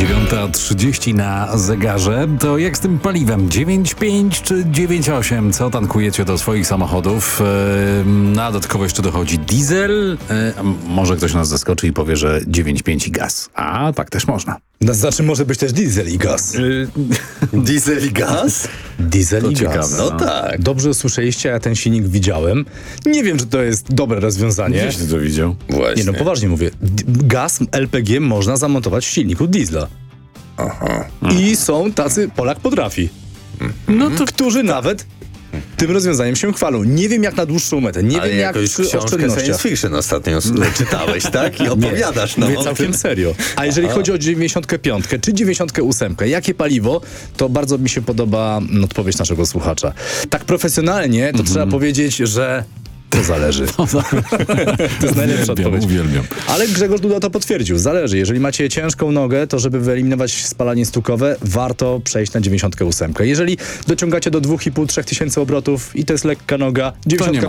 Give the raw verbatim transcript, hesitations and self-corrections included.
dziewiąta trzydzieści na zegarze. To jak z tym paliwem? dziewięć pięć czy dziewięć osiem? Co tankujecie do swoich samochodów? Yy, a dodatkowo jeszcze dochodzi diesel. Yy, może ktoś nas zaskoczy i powie, że dziewięć pięć i gaz. A tak też można. No, znaczy może być też diesel i gaz. Yy, Diesel i gaz? Diesel To i ciekawe, gaz. No no. tak. Dobrze słyszeliście, ja ten silnik widziałem. Nie wiem, czy to jest dobre rozwiązanie. Gdzieś ty to widział? Właśnie. Nie no, poważnie mówię. D- gaz L P G można zamontować w silniku diesla. Aha. I są tacy, Polak potrafi, No to którzy nawet tym rozwiązaniem się chwalą. Nie wiem jak na dłuższą metę, nie Ale wiem jak jakąś przy książkę oszczędnościach. science fiction ostatnio s- czytałeś, tak? I opowiadasz nam Mówię o całkiem tym. serio. A jeżeli chodzi o dziewięćdziesiąt pięć czy dziewięćdziesiąt osiem, jakie paliwo, to bardzo mi się podoba mm, odpowiedź naszego słuchacza. Tak profesjonalnie to trzeba powiedzieć, że to zależy. To jest najlepsza uwielbiam, odpowiedź. uwielbiam. Ale Grzegorz Duda to potwierdził. Zależy. Jeżeli macie ciężką nogę, to żeby wyeliminować spalanie stukowe, warto przejść na dziewięćdziesiąt osiem. Jeżeli dociągacie do dwa i pół do trzech tysięcy obrotów i to jest lekka noga, To nie ma